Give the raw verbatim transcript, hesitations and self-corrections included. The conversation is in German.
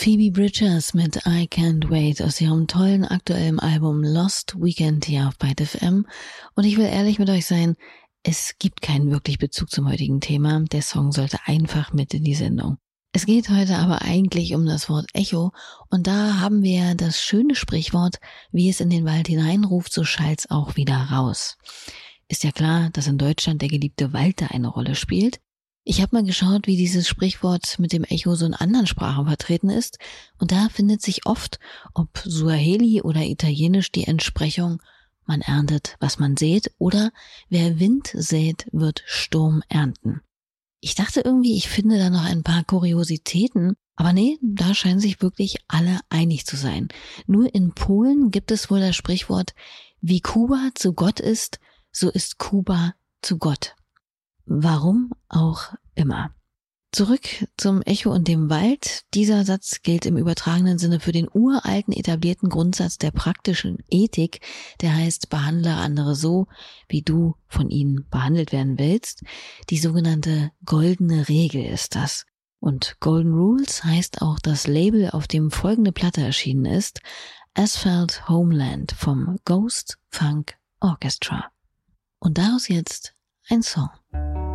Phoebe Bridgers mit I Can't Wait aus ihrem tollen aktuellen Album Lost Weekend hier auf Byte F M. Und ich will ehrlich mit euch sein, es gibt keinen wirklich Bezug zum heutigen Thema. Der Song sollte einfach mit in die Sendung. Es geht heute aber eigentlich um das Wort Echo und da haben wir das schöne Sprichwort, wie es in den Wald hineinruft, so schallt's auch wieder raus. Ist ja klar, dass in Deutschland der geliebte Wald da eine Rolle spielt. Ich habe mal geschaut, wie dieses Sprichwort mit dem Echo so in anderen Sprachen vertreten ist und da findet sich oft, ob Suaheli oder Italienisch, die Entsprechung: Man erntet, was man sät, oder wer Wind sät, wird Sturm ernten. Ich dachte irgendwie, ich finde da noch ein paar Kuriositäten, aber nee, da scheinen sich wirklich alle einig zu sein. Nur in Polen gibt es wohl das Sprichwort: Wie Kuba zu Gott ist, so ist Kuba zu Gott. Warum auch immer. Zurück zum Echo und dem Wald. Dieser Satz gilt im übertragenen Sinne für den uralten etablierten Grundsatz der praktischen Ethik, der heißt: Behandle andere so, wie du von ihnen behandelt werden willst. Die sogenannte goldene Regel ist das. Und Golden Rules heißt auch das Label, auf dem folgende Platte erschienen ist: Asphalt Homeland vom Ghost Funk Orchestra. Und daraus jetzt ein Song.